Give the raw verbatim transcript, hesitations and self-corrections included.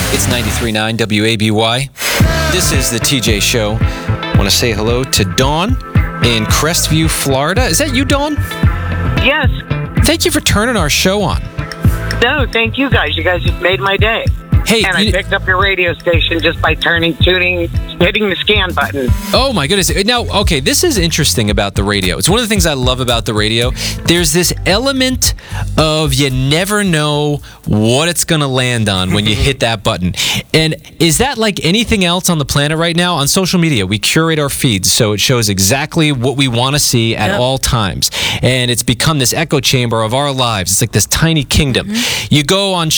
It's ninety-three point nine W A B Y. This is the T J Show. I want to say hello to Dawn in Crestview, Florida. Is that you, Dawn? Yes. Thank you for turning our show on. No, thank you guys. You guys just made my day. Hey, and I you, picked up your radio station just by turning, tuning, hitting the scan button. oh my goodness. Now, okay, this is interesting about the radio. It's one of the things I love about the radio. There's this element of you never know what it's going to land on when you hit that button. And is that like anything else on the planet right now? On social media, we curate our feeds so it shows exactly what we want to see at Yep. all times. And it's become this echo chamber of our lives. It's like this tiny kingdom. You go on